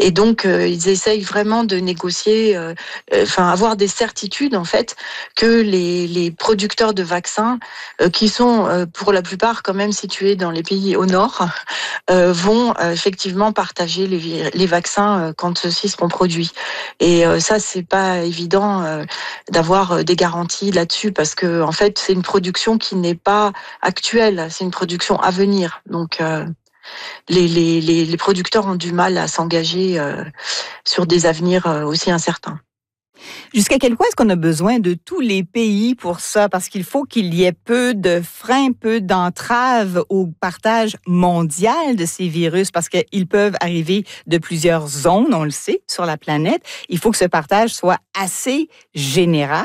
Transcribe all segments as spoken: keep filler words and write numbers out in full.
Et donc, euh, ils essayent vraiment de négocier, euh, euh, enfin, avoir des certitudes, en fait, que les, les producteurs de vaccins, euh, qui sont euh, pour la plupart quand même situés dans les pays au nord, euh, vont euh, effectivement partager les, les vaccins euh, quand ceux-ci seront produits. Et euh, ça, c'est pas évident euh, d'avoir des garanties là-dessus, parce que en fait, c'est une production qui n'est pas actuelle, c'est une production à venir. Donc, euh, les, les, les, les producteurs ont du mal à s'engager euh, sur des avenirs euh, aussi incertains. Jusqu'à quel point est-ce qu'on a besoin de tous les pays pour ça? Parce qu'il faut qu'il y ait peu de freins, peu d'entraves au partage mondial de ces virus, parce qu'ils peuvent arriver de plusieurs zones, on le sait, sur la planète. Il faut que ce partage soit assez général.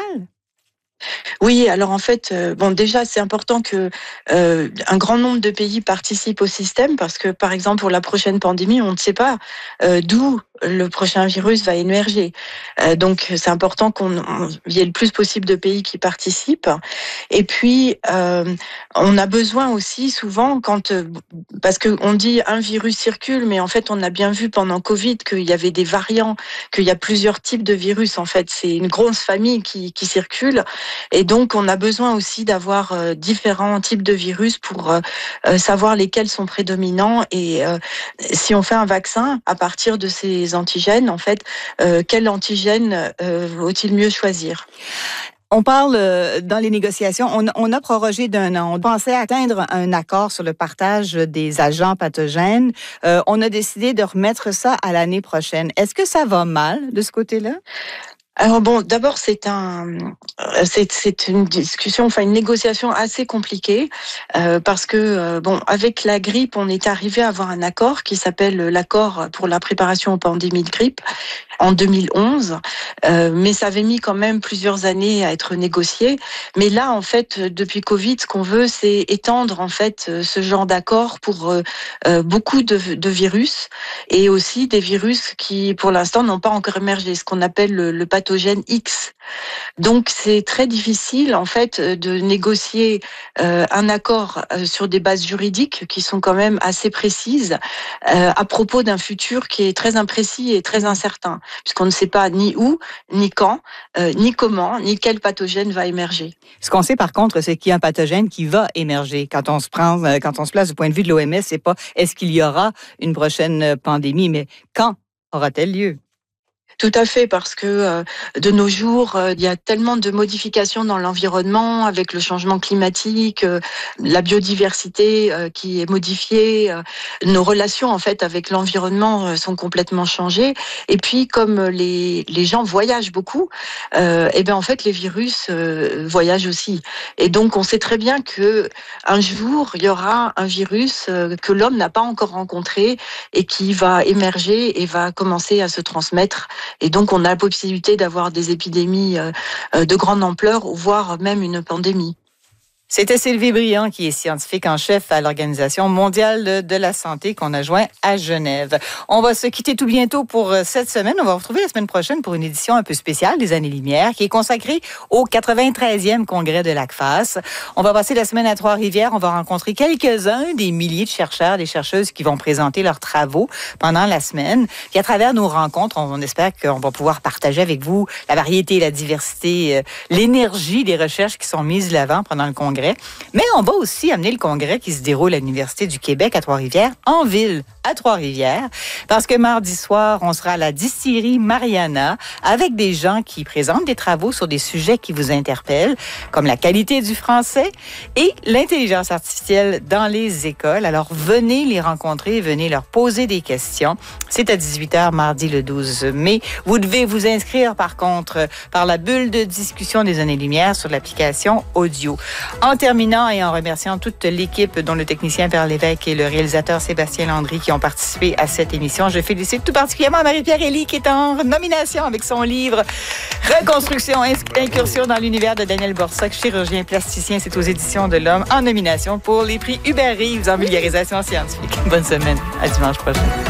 Oui, alors en fait, euh, bon, déjà, c'est important que euh, un grand nombre de pays participent au système, parce que, par exemple, pour la prochaine pandémie, on ne sait pas euh, d'où le prochain virus va émerger. Euh, donc, c'est important qu'on on, y ait le plus possible de pays qui participent. Et puis, euh, on a besoin aussi souvent, quand, parce que on dit un virus circule, mais en fait, on a bien vu pendant Covid qu'il y avait des variants, qu'il y a plusieurs types de virus. En fait, c'est une grosse famille qui, qui circule. Et donc, on a besoin aussi d'avoir euh, différents types de virus pour euh, savoir lesquels sont prédominants. Et euh, si on fait un vaccin à partir de ces antigènes, en fait, euh, quel antigène euh, vaut-il mieux choisir ? On parle euh, dans les négociations, on, on a prorogé d'un an. On pensait atteindre un accord sur le partage des agents pathogènes. Euh, on a décidé de remettre ça à l'année prochaine. Est-ce que ça va mal de ce côté-là? Alors bon, d'abord c'est un, c'est, c'est une discussion, enfin une négociation assez compliquée euh, parce que euh, bon, avec la grippe, on est arrivé à avoir un accord qui s'appelle l'accord pour la préparation aux pandémies de grippe en deux mille onze, euh, mais ça avait mis quand même plusieurs années à être négocié. Mais là, en fait, depuis Covid, ce qu'on veut, c'est étendre en fait ce genre d'accord pour euh, beaucoup de, de virus et aussi des virus qui, pour l'instant, n'ont pas encore émergé, ce qu'on appelle le, le pathogène X. Donc, c'est très difficile, en fait, de négocier euh, un accord euh, sur des bases juridiques qui sont quand même assez précises euh, à propos d'un futur qui est très imprécis et très incertain, puisqu'on ne sait pas ni où, ni quand, euh, ni comment, ni quel pathogène va émerger. Ce qu'on sait, par contre, c'est qu'il y a un pathogène qui va émerger. Quand on se prend, quand on se place du point de vue de l'O M S, c'est pas est-ce qu'il y aura une prochaine pandémie, mais quand aura-t-elle lieu? Tout à fait, parce que euh, de nos jours, euh, il y a tellement de modifications dans l'environnement avec le changement climatique, euh, la biodiversité euh, qui est modifiée, euh, nos relations en fait avec l'environnement euh, sont complètement changées. Et puis, comme les les gens voyagent beaucoup, euh, et ben en fait les virus euh, voyagent aussi. Et donc, on sait très bien que un jour il y aura un virus euh, que l'homme n'a pas encore rencontré et qui va émerger et va commencer à se transmettre. Et donc, on a la possibilité d'avoir des épidémies de grande ampleur, voire même une pandémie. C'était Sylvie Briand, qui est scientifique en chef à l'Organisation mondiale de la santé qu'on a joint à Genève. On va se quitter tout bientôt pour cette semaine. On va vous retrouver la semaine prochaine pour une édition un peu spéciale des Années-Lumière qui est consacrée au quatre-vingt-treizième congrès de l'A C F A S. On va passer la semaine à Trois-Rivières. On va rencontrer quelques-uns des milliers de chercheurs, des chercheuses qui vont présenter leurs travaux pendant la semaine. Puis à travers nos rencontres, on espère qu'on va pouvoir partager avec vous la variété, la diversité, l'énergie des recherches qui sont mises de l'avant pendant le congrès. Mais on va aussi amener le congrès qui se déroule à l'Université du Québec à Trois-Rivières, en ville à Trois-Rivières, parce que mardi soir, on sera à la distillerie Mariana avec des gens qui présentent des travaux sur des sujets qui vous interpellent, comme la qualité du français et l'intelligence artificielle dans les écoles. Alors, venez les rencontrer, venez leur poser des questions. C'est à dix-huit heures, mardi le douze mai. Vous devez vous inscrire, par contre, par la bulle de discussion des Années-Lumière sur l'application audio. En terminant et en remerciant toute l'équipe, dont le technicien Père Lévesque et le réalisateur Sébastien Landry qui ont participé à cette émission, je félicite tout particulièrement Marie-Pierre Elie qui est en nomination avec son livre Reconstruction, incursion dans l'univers de Daniel Borsac, chirurgien plasticien. C'est aux éditions de l'Homme, en nomination pour les prix Hubert Reeves en vulgarisation scientifique. Bonne semaine. À dimanche prochain.